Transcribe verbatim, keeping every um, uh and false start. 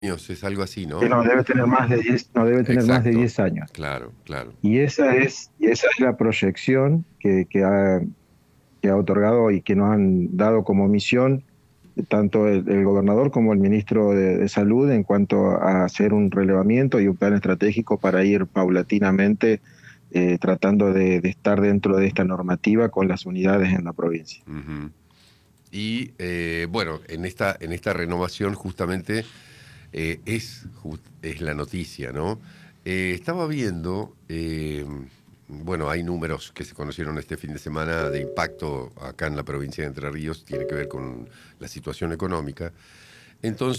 años, es algo así, que ¿no? no debe tener más de diez, no debe tener más de Exacto, diez años. claro, claro. Y esa es, y esa es la proyección que, que ha, que ha otorgado y que nos han dado como misión tanto el, el gobernador como el ministro de, de Salud en cuanto a hacer un relevamiento y un plan estratégico para ir paulatinamente eh, tratando de, de estar dentro de esta normativa con las unidades en la provincia. Ujú. Y eh, bueno, en esta, en esta renovación justamente eh, es, ju- es la noticia, ¿no? Eh, estaba viendo, eh, bueno, hay números que se conocieron este fin de semana de impacto acá en la provincia de Entre Ríos, tiene que ver con la situación económica. Entonces,